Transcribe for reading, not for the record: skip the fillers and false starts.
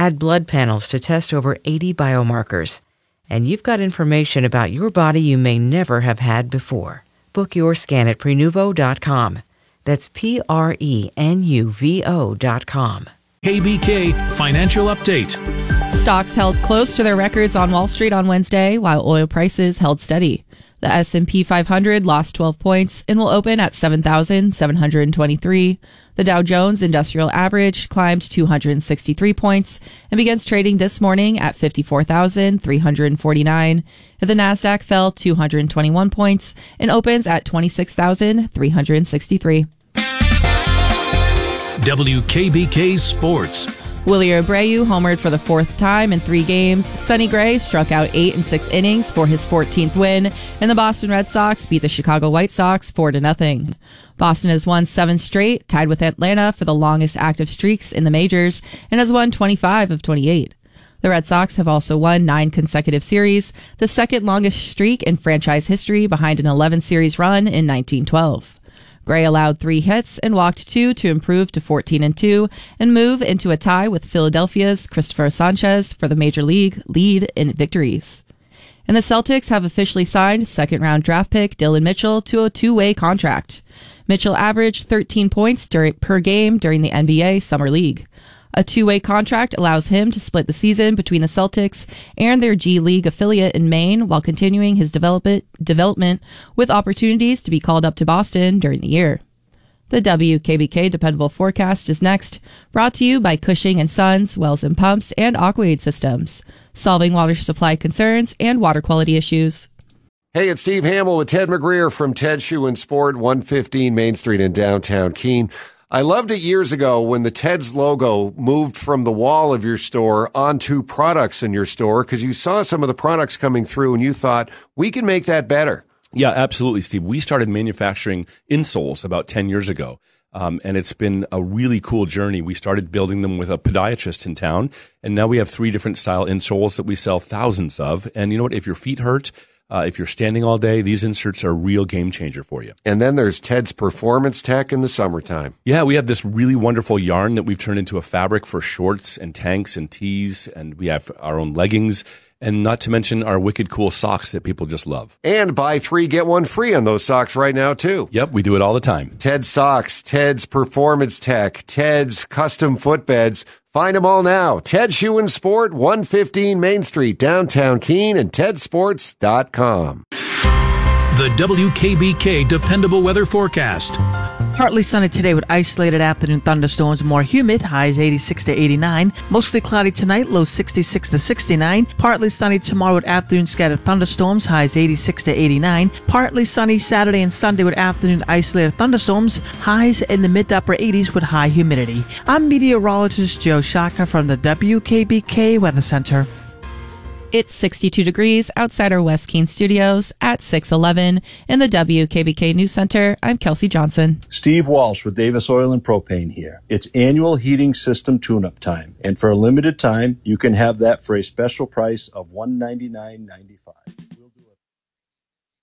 had blood panels to test over 80 biomarkers. And you've got information about your body you may never have had before. Book your scan at Prenuvo.com. That's Prenuvo.com. KBK Financial Update. Stocks held close to their records on Wall Street on Wednesday, while oil prices held steady. The S&P 500 lost 12 points and will open at 7,723. The Dow Jones Industrial Average climbed 263 points and begins trading this morning at 54,349. The Nasdaq fell 221 points and opens at 26,363. WKBK Sports. Willie Abreu homered for the fourth time in 3 games. Sonny Gray struck out 8 in 6 innings for his 14th win, and the Boston Red Sox beat the Chicago White Sox 4-0. Boston has won 7 straight, tied with Atlanta for the longest active streaks in the majors, and has won 25 of 28. The Red Sox have also won 9 consecutive series, the second longest streak in franchise history behind an 11-series run in 1912. Gray allowed 3 hits and walked 2 to improve to 14-2 and move into a tie with Philadelphia's Christopher Sanchez for the Major League lead in victories. And the Celtics have officially signed second-round draft pick Dylan Mitchell to a 2-way contract. Mitchell averaged 13 points per game during the NBA Summer League. A 2-way contract allows him to split the season between the Celtics and their G League affiliate in Maine while continuing his development with opportunities to be called up to Boston during the year. The WKBK Dependable Forecast is next, brought to you by Cushing & Sons, Wells & Pumps, and Aquaid Systems, solving water supply concerns and water quality issues. Hey, it's Steve Hamill with Ted McGreer from Ted Shoe and Sport, 115 Main Street in downtown Keene. I loved it years ago when the Ted's logo moved from the wall of your store onto products in your store because you saw some of the products coming through and you thought, we can make that better. Yeah, absolutely, Steve. We started manufacturing insoles about 10 years ago, and it's been a really cool journey. We started building them with a podiatrist in town, and now we have 3 different style insoles that we sell thousands of. And you know what? If your feet hurt, if you're standing all day, these inserts are a real game changer for you. And then there's Ted's Performance Tech in the summertime. Yeah, we have this really wonderful yarn that we've turned into a fabric for shorts and tanks and tees, and we have our own leggings, and not to mention our wicked cool socks that people just love. And buy 3, get 1 free on those socks right now, too. Yep, we do it all the time. Ted's Socks, Ted's Performance Tech, Ted's Custom Footbeds. Find them all now. Ted Shoe and Sport, 115 Main Street, downtown Keene, and tedsports.com. The WKBK Dependable Weather Forecast. Partly sunny today with isolated afternoon thunderstorms, more humid, highs 86 to 89. Mostly cloudy tonight, lows 66 to 69. Partly sunny tomorrow with afternoon scattered thunderstorms, highs 86 to 89. Partly sunny Saturday and Sunday with afternoon isolated thunderstorms, highs in the mid to upper 80s with high humidity. I'm meteorologist Joe Shaka from the WKBK Weather Center. It's 62 degrees outside our West Keene studios at 6:11 in the WKBK News Center. I'm Kelsey Johnson. Steve Walsh with Davis Oil and Propane here. It's annual heating system tune-up time, and for a limited time, you can have that for a special price of $199.95.